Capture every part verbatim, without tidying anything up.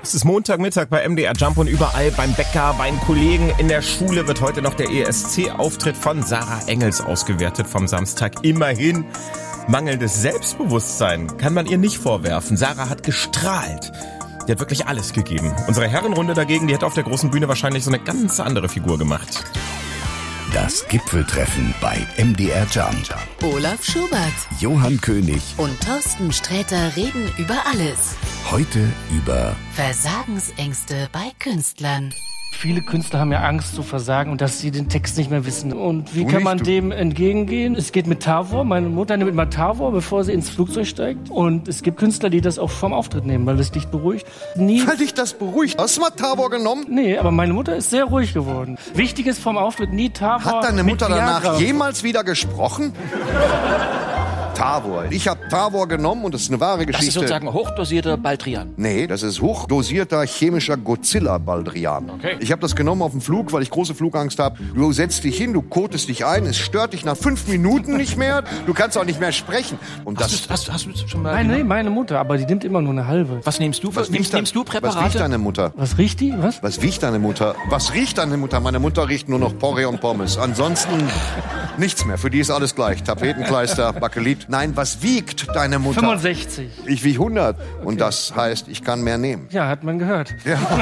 Es ist Montagmittag bei M D R Jump und überall beim Bäcker, bei den Kollegen in der Schule wird heute noch der E S C-Auftritt von Sarah Engels ausgewertet vom Samstag. Immerhin, mangelndes Selbstbewusstsein kann man ihr nicht vorwerfen. Sarah hat gestrahlt. Die hat wirklich alles gegeben. Unsere Herrenrunde dagegen, die hätte auf der großen Bühne wahrscheinlich so eine ganz andere Figur gemacht. Das Gipfeltreffen bei M D R Jump. Olaf Schubert, Johann König und Thorsten Sträter reden über alles. Heute über Versagensängste bei Künstlern. Viele Künstler haben ja Angst zu versagen und dass sie den Text nicht mehr wissen. Und wie Du kann nicht, man du- dem entgegengehen? Es geht mit Tavor. Meine Mutter nimmt immer Tavor, bevor sie ins Flugzeug steigt. Und es gibt Künstler, die das auch vom Auftritt nehmen, weil es dich beruhigt. Nie. Weil dich das beruhigt. Hast du mal Tavor genommen? Nee, aber meine Mutter ist sehr ruhig geworden. Wichtig ist vom Auftritt nie Tavor. Hat deine mit Mutter danach Viagra. jemals wieder gesprochen? Tavor. Ich habe Tavor genommen und das ist eine wahre Das ist Geschichte. sozusagen hochdosierter Baldrian. Nee, das ist hochdosierter chemischer Godzilla-Baldrian. Okay. Ich habe das genommen auf dem Flug, weil ich große Flugangst habe. Du setzt dich hin, du kotest dich ein, es stört dich nach fünf Minuten nicht mehr, du kannst auch nicht mehr sprechen. Und das, Hast du, hast, hast du schon mal... Nein, nee, meine Mutter, aber die nimmt immer nur eine halbe. Was nimmst du? was nimmst, riecht dein- nimmst du Was riecht Präparate? deine Mutter? Was riecht die? Was? Was riecht deine Mutter? Was riecht deine Mutter? Meine Mutter riecht nur noch Porree und Pommes. Ansonsten nichts mehr. Für die ist alles gleich. Tapetenkleister, Bakelit. Nein, was wiegt deine Mutter? fünfundsechzig. Ich wiege hundert. Und das heißt, ich kann mehr nehmen. Ja, hat man gehört.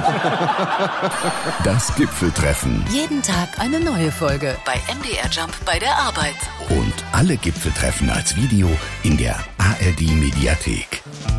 das Gipfeltreffen Jeden Tag eine neue Folge bei M D R Jump bei der Arbeit. und alle Gipfeltreffen als Video in der A R D Mediathek.